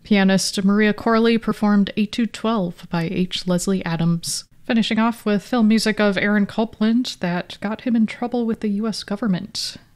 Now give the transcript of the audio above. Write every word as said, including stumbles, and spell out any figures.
Pianist Maria Corley performed Etude twelve by H. Leslie Adams. Finishing off with film music of Aaron Copland that got him in trouble with the U S government.